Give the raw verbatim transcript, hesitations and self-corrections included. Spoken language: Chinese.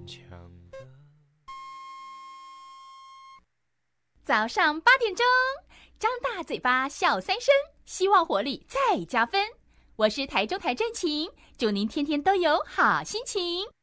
强的。 早上八点钟，张大嘴巴笑三声，希望活力再加分。我是台中台正晴，祝您天天都有好心情。